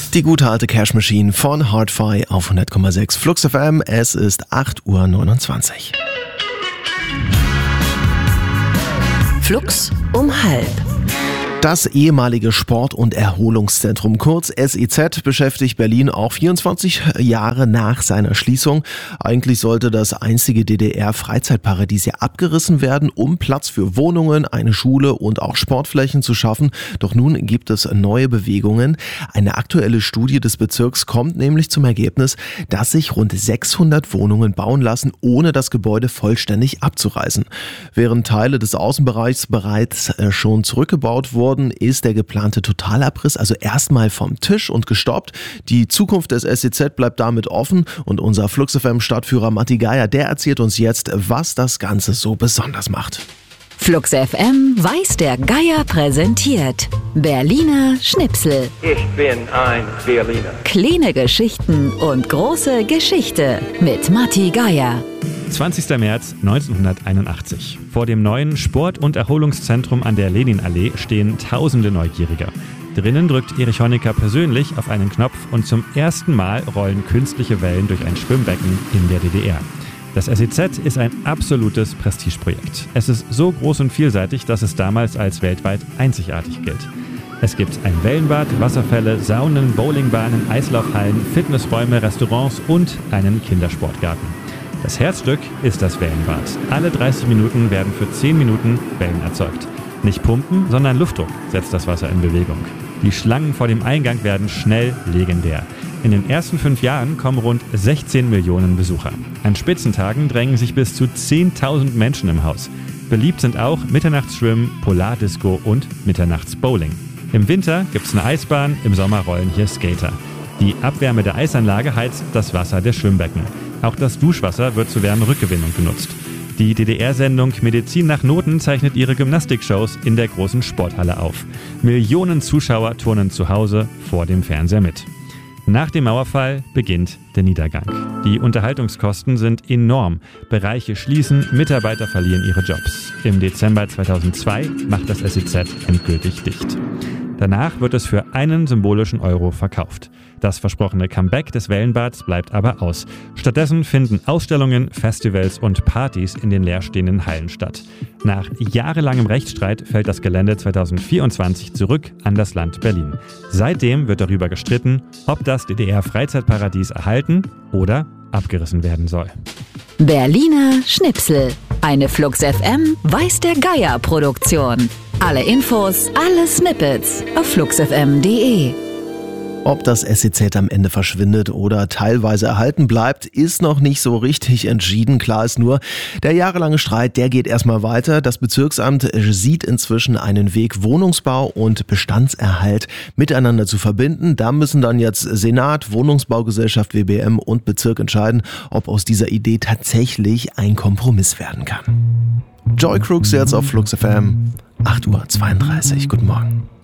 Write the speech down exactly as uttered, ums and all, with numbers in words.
Die gute alte Cash Machine von Hardfi auf hundert Komma sechs Flux F M. Es ist acht Uhr neunundzwanzig. Flux um halb. Das ehemalige Sport- und Erholungszentrum, kurz S E Z, beschäftigt Berlin auch vierundzwanzig Jahre nach seiner Schließung. Eigentlich sollte das einzige D D R-Freizeitparadies ja abgerissen werden, um Platz für Wohnungen, eine Schule und auch Sportflächen zu schaffen. Doch nun gibt es neue Bewegungen. Eine aktuelle Studie des Bezirks kommt nämlich zum Ergebnis, dass sich rund sechshundert Wohnungen bauen lassen, ohne das Gebäude vollständig abzureißen. Während Teile des Außenbereichs bereits schon zurückgebaut wurden, ist der geplante Totalabriss also erstmal vom Tisch und gestoppt. Die Zukunft des S E Z bleibt damit offen und unser Flux F M-Stadtführer Matti Geier, der erzählt uns jetzt, was das Ganze so besonders macht. Flux F M weiß der Geier präsentiert. Berliner Schnipsel. Ich bin ein Berliner. Kleine Geschichten und große Geschichte mit Matti Geier. zwanzigster März neunzehnhunderteinundachtzig. Vor dem neuen Sport- und Erholungszentrum an der Leninallee stehen tausende Neugieriger. Drinnen drückt Erich Honecker persönlich auf einen Knopf und zum ersten Mal rollen künstliche Wellen durch ein Schwimmbecken in der D D R. Das S E Z ist ein absolutes Prestigeprojekt. Es ist so groß und vielseitig, dass es damals als weltweit einzigartig gilt. Es gibt ein Wellenbad, Wasserfälle, Saunen, Bowlingbahnen, Eislaufhallen, Fitnessräume, Restaurants und einen Kindersportgarten. Das Herzstück ist das Wellenbad. Alle dreißig Minuten werden für zehn Minuten Wellen erzeugt. Nicht Pumpen, sondern Luftdruck setzt das Wasser in Bewegung. Die Schlangen vor dem Eingang werden schnell legendär. In den ersten fünf Jahren kommen rund sechzehn Millionen Besucher. An Spitzentagen drängen sich bis zu zehntausend Menschen im Haus. Beliebt sind auch Mitternachtsschwimmen, Polardisco und Mitternachtsbowling. Im Winter gibt's eine Eisbahn, im Sommer rollen hier Skater. Die Abwärme der Eisanlage heizt das Wasser der Schwimmbecken. Auch das Duschwasser wird zur Wärmerückgewinnung genutzt. Die D D R-Sendung Medizin nach Noten zeichnet ihre Gymnastikshows in der großen Sporthalle auf. Millionen Zuschauer turnen zu Hause vor dem Fernseher mit. Nach dem Mauerfall beginnt der Niedergang. Die Unterhaltungskosten sind enorm. Bereiche schließen, Mitarbeiter verlieren ihre Jobs. Im Dezember zweitausendzwei macht das S E Z endgültig dicht. Danach wird es für einen symbolischen Euro verkauft. Das versprochene Comeback des Wellenbads bleibt aber aus. Stattdessen finden Ausstellungen, Festivals und Partys in den leerstehenden Hallen statt. Nach jahrelangem Rechtsstreit fällt das Gelände zweitausendvierundzwanzig zurück an das Land Berlin. Seitdem wird darüber gestritten, ob das D D R-Freizeitparadies erhalten oder abgerissen werden soll. Berliner Schnipsel. Eine Flux F M weiß der Geier Produktion. Alle Infos, alle Snippets auf flux f m punkt d e. Ob das S E Z am Ende verschwindet oder teilweise erhalten bleibt, ist noch nicht so richtig entschieden. Klar ist nur, der jahrelange Streit, der geht erstmal weiter. Das Bezirksamt sieht inzwischen einen Weg, Wohnungsbau und Bestandserhalt miteinander zu verbinden. Da müssen dann jetzt Senat, Wohnungsbaugesellschaft W B M und Bezirk entscheiden, ob aus dieser Idee tatsächlich ein Kompromiss werden kann. Joy Crooks jetzt auf Flux F M, acht Uhr zweiunddreißig. Guten Morgen.